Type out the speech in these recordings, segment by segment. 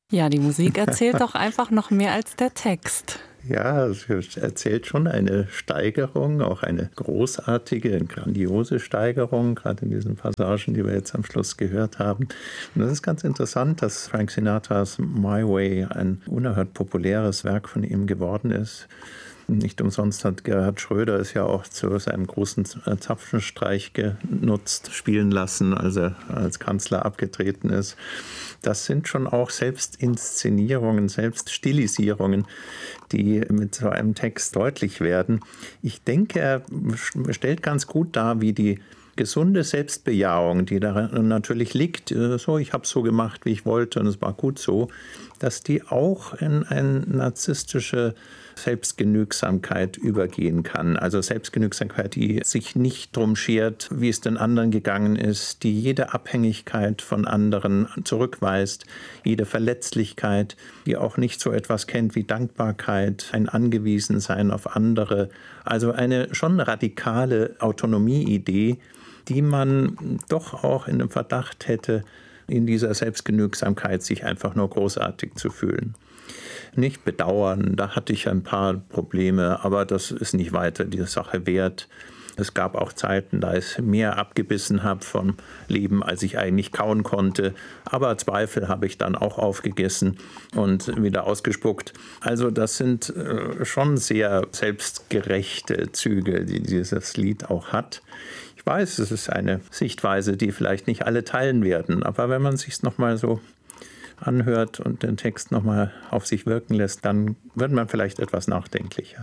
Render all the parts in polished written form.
Ja, die Musik erzählt doch einfach noch mehr als der Text. Ja, es erzählt schon eine Steigerung, auch eine großartige, grandiose Steigerung, gerade in diesen Passagen, die wir jetzt am Schluss gehört haben. Und das ist ganz interessant, dass Frank Sinatras My Way ein unerhört populäres Werk von ihm geworden ist. Nicht umsonst hat Gerhard Schröder es ja auch zu seinem großen Zapfenstreich genutzt, spielen lassen, als er als Kanzler abgetreten ist. Das sind schon auch Selbstinszenierungen, Selbststilisierungen, die mit so einem Text deutlich werden. Ich denke, er stellt ganz gut dar, wie die gesunde Selbstbejahung, die da natürlich liegt, so, ich habe es so gemacht, wie ich wollte und es war gut so, dass die auch in eine narzisstische Selbstgenügsamkeit übergehen kann. Also Selbstgenügsamkeit, die sich nicht drum schert, wie es den anderen gegangen ist, die jede Abhängigkeit von anderen zurückweist, jede Verletzlichkeit, die auch nicht so etwas kennt wie Dankbarkeit, ein Angewiesensein auf andere. Also eine schon radikale Autonomieidee, die man doch auch in dem Verdacht hätte, in dieser Selbstgenügsamkeit sich einfach nur großartig zu fühlen. Nicht bedauern, da hatte ich ein paar Probleme, aber das ist nicht weiter die Sache wert. Es gab auch Zeiten, da ich mehr abgebissen habe vom Leben, als ich eigentlich kauen konnte. Aber Zweifel habe ich dann auch aufgegessen und wieder ausgespuckt. Also das sind schon sehr selbstgerechte Züge, die dieses Lied auch hat. Ich weiß, es ist eine Sichtweise, die vielleicht nicht alle teilen werden. Aber wenn man es sich nochmal so anhört und den Text nochmal auf sich wirken lässt, dann wird man vielleicht etwas nachdenklicher.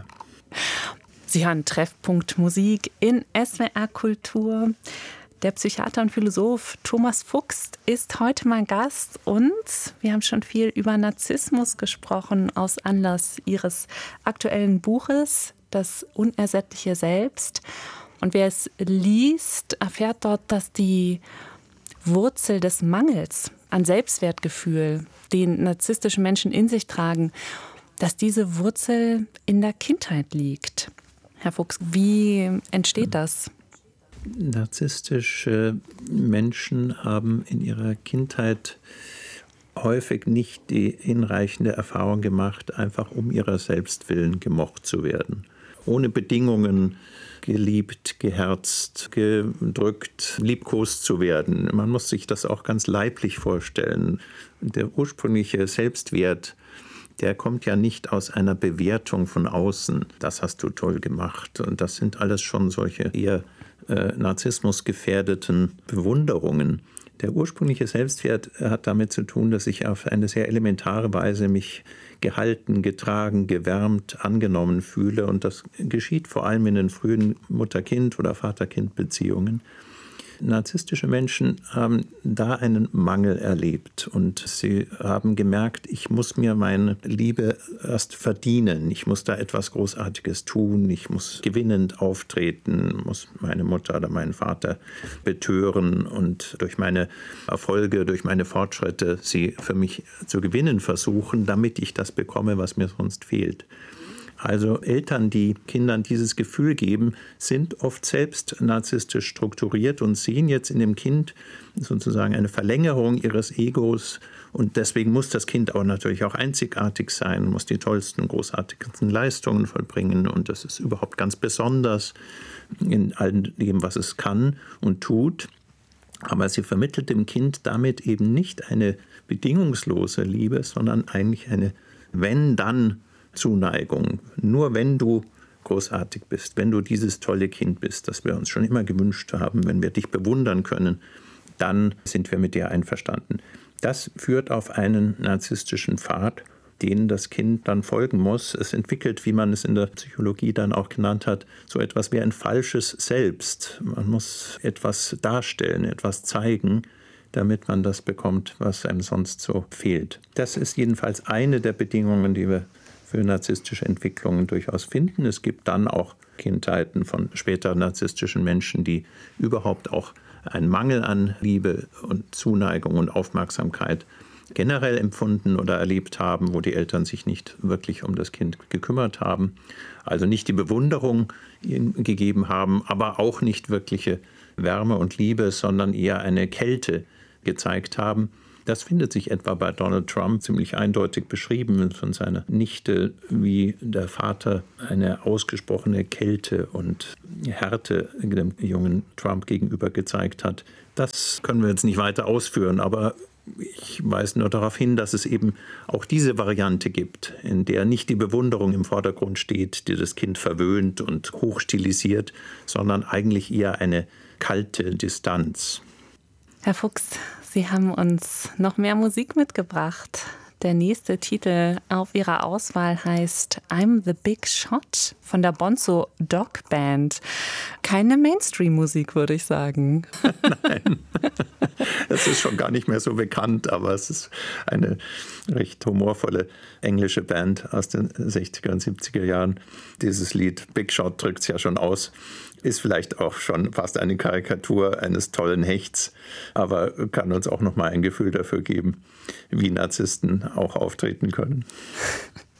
Sie hören Treffpunkt Musik in SWR Kultur. Der Psychiater und Philosoph Thomas Fuchs ist heute mein Gast und wir haben schon viel über Narzissmus gesprochen aus Anlass Ihres aktuellen Buches, Das unersättliche Selbst. Und wer es liest, erfährt dort, dass die Wurzel des Mangels an Selbstwertgefühl, den narzisstische Menschen in sich tragen, dass diese Wurzel in der Kindheit liegt. Herr Fuchs, wie entsteht das? Narzisstische Menschen haben in ihrer Kindheit häufig nicht die hinreichende Erfahrung gemacht, einfach um ihrer selbst willen gemocht zu werden. Ohne Bedingungen geliebt, geherzt, gedrückt, liebkost zu werden. Man muss sich das auch ganz leiblich vorstellen. Der ursprüngliche Selbstwert, der kommt ja nicht aus einer Bewertung von außen. Das hast du toll gemacht. Und das sind alles schon solche eher narzissmusgefährdeten Bewunderungen. Der ursprüngliche Selbstwert hat damit zu tun, dass ich auf eine sehr elementare Weise mich gehalten, getragen, gewärmt, angenommen fühle. Und das geschieht vor allem in den frühen Mutter-Kind- oder Vater-Kind-Beziehungen. Narzisstische Menschen haben da einen Mangel erlebt und sie haben gemerkt, ich muss mir meine Liebe erst verdienen, ich muss da etwas Großartiges tun, ich muss gewinnend auftreten, muss meine Mutter oder meinen Vater betören und durch meine Erfolge, durch meine Fortschritte sie für mich zu gewinnen versuchen, damit ich das bekomme, was mir sonst fehlt. Also Eltern, die Kindern dieses Gefühl geben, sind oft selbst narzisstisch strukturiert und sehen jetzt in dem Kind sozusagen eine Verlängerung ihres Egos. Und deswegen muss das Kind auch natürlich auch einzigartig sein, muss die tollsten, großartigsten Leistungen vollbringen. Und das ist überhaupt ganz besonders in all dem, was es kann und tut. Aber sie vermittelt dem Kind damit eben nicht eine bedingungslose Liebe, sondern eigentlich eine Wenn-Dann- Zuneigung. Nur wenn du großartig bist, wenn du dieses tolle Kind bist, das wir uns schon immer gewünscht haben, wenn wir dich bewundern können, dann sind wir mit dir einverstanden. Das führt auf einen narzisstischen Pfad, den das Kind dann folgen muss. Es entwickelt, wie man es in der Psychologie dann auch genannt hat, so etwas wie ein falsches Selbst. Man muss etwas darstellen, etwas zeigen, damit man das bekommt, was einem sonst so fehlt. Das ist jedenfalls eine der Bedingungen, die wir für narzisstische Entwicklungen durchaus finden. Es gibt dann auch Kindheiten von später narzisstischen Menschen, die überhaupt auch einen Mangel an Liebe und Zuneigung und Aufmerksamkeit generell empfunden oder erlebt haben, wo die Eltern sich nicht wirklich um das Kind gekümmert haben. Also nicht die Bewunderung ihnen gegeben haben, aber auch nicht wirkliche Wärme und Liebe, sondern eher eine Kälte gezeigt haben. Das findet sich etwa bei Donald Trump ziemlich eindeutig beschrieben von seiner Nichte, wie der Vater eine ausgesprochene Kälte und Härte dem jungen Trump gegenüber gezeigt hat. Das können wir jetzt nicht weiter ausführen, aber ich weise nur darauf hin, dass es eben auch diese Variante gibt, in der nicht die Bewunderung im Vordergrund steht, die das Kind verwöhnt und hochstilisiert, sondern eigentlich eher eine kalte Distanz. Herr Fuchs, Sie haben uns noch mehr Musik mitgebracht. Der nächste Titel auf Ihrer Auswahl heißt I'm the Big Shot von der Bonzo Dog Band. Keine Mainstream-Musik, würde ich sagen. Nein, es ist schon gar nicht mehr so bekannt, aber es ist eine recht humorvolle englische Band aus den 60er und 70er Jahren. Dieses Lied Big Shot drückt es ja schon aus. Ist vielleicht auch schon fast eine Karikatur eines tollen Hechts, aber kann uns auch noch mal ein Gefühl dafür geben, wie Narzissten auch auftreten können.